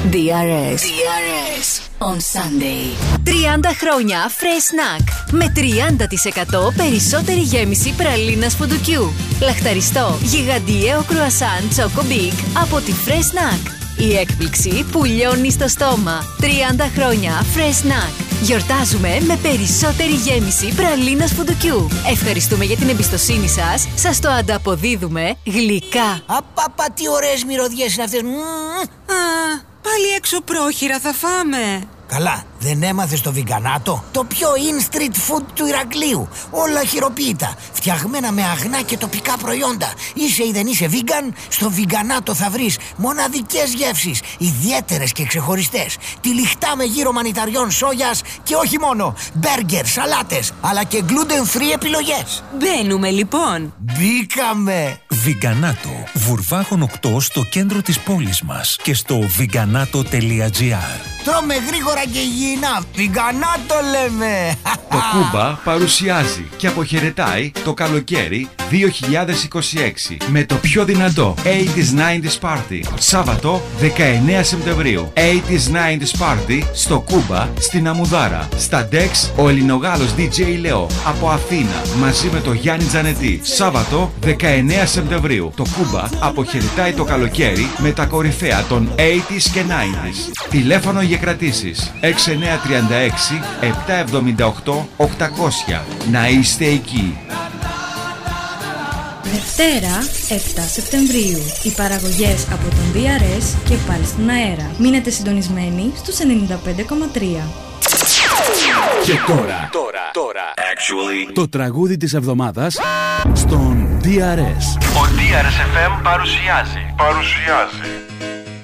DRS on Sunday. 30 χρόνια Fresh Snack με 30% περισσότερη γέμιση πραλίνας φουντουκιού. Λαχταριστό γιγαντιαίο κρουασάν Choco Big από τη Fresh Snack. Η έκπληξη που λιώνει στο στόμα. 30 χρόνια Fresh Snack. Γιορτάζουμε με περισσότερη γέμιση πραλίνας φουντουκιού. Ευχαριστούμε για την εμπιστοσύνη σας. Σας το ανταποδίδουμε γλυκά. Απαπα, τι ωραίες μυρωδιές είναι αυτές. Πάλι έξω πρόχειρα θα φάμε. Καλά, δεν έμαθες το Βιγκανάτο? Το πιο in street food του Ηρακλείου. Όλα χειροποίητα, φτιαγμένα με αγνά και τοπικά προϊόντα. Είσαι ή δεν είσαι vegan, στο Βιγκανάτο θα βρεις μοναδικές γεύσεις, ιδιαίτερες και ξεχωριστές. Τυλιχτά με γύρο μανιταριών σόγιας και όχι μόνο. Μπέργκερ, σαλάτες, αλλά και gluten free επιλογές. Μπαίνουμε λοιπόν. Μπήκαμε. Βιγκανάτο, Βουρβάχων 8 στο κέντρο της πόλης μας και στο viganato.gr. Τρώμε γρήγορα και υγιεινά. Βιγκανάτο λέμε. Το Κούμπα παρουσιάζει και αποχαιρετάει το καλοκαίρι 2026 με το πιο δυνατό 80s 90s Party. Σάββατο 19 Σεπτεμβρίου. 80s 90s Party στο Κούμπα στην Αμουδάρα. Στα Dex ο Ελληνογάλος DJ Λεό από Αθήνα μαζί με το Γιάννη Τζανετή. Σάββατο 19 Σεπτεμβρίου. Το Κούμπα αποχαιρετάει το καλοκαίρι με τα κορυφαία των 80s και 90s. Τηλέφωνο για κρατήσεις 6936 778 800. Να είστε εκεί. Δευτέρα 7 Σεπτεμβρίου. Οι παραγωγές από τον DRS και πάλι στον αέρα. Μείνετε συντονισμένοι στους 95,3. Και τώρα. Actually. Το τραγούδι της εβδομάδας στον DRS. Ο DRS FM παρουσιάζει